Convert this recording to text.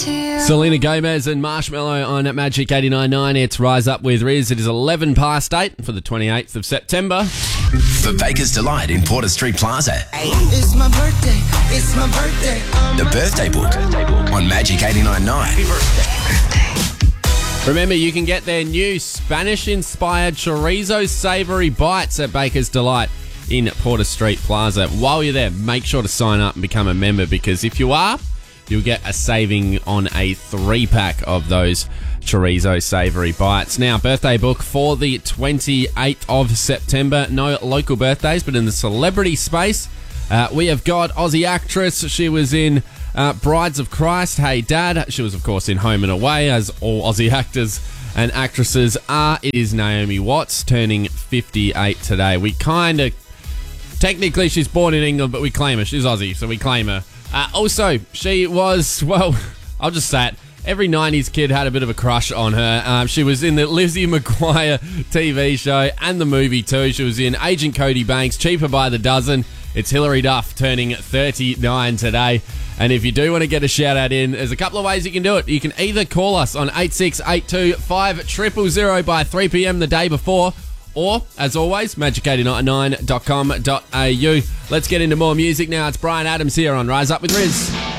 Selena Gomez and Marshmello on Magic 89.9. It's Rise Up with Riz. It is 11 past 8 for the 28th of September. For Baker's Delight in Porter Street Plaza. It's my birthday. It's my birthday. The Birthday Book on Magic 89.9. Remember, you can get their new Spanish-inspired chorizo savoury bites at Baker's Delight in Porter Street Plaza. While you're there, make sure to sign up and become a member, because if you are, you'll get a saving on a 3-pack of those chorizo savoury bites. Now, birthday book for the 28th of September. No local birthdays, but in the celebrity space, we have got Aussie actress. She was in Brides of Christ, Hey Dad. She was, of course, in Home and Away, as all Aussie actors and actresses are. It is Naomi Watts, turning 58 today. We kind of... Technically, she's born in England, but we claim her. She's Aussie, so we claim her. Also, she was, well, I'll just say it, every 90s kid had a bit of a crush on her. She was in the Lizzie McGuire TV show and the movie too. She was in Agent Cody Banks, Cheaper by the Dozen. It's Hilary Duff turning 39 today. And if you do want to get a shout out in, there's a couple of ways you can do it. You can either call us on 8682 5000 by 3 p.m. the day before, or, as always, magic899.com.au. Let's get into more music now. It's Brian Adams here on Rise Up with Riz.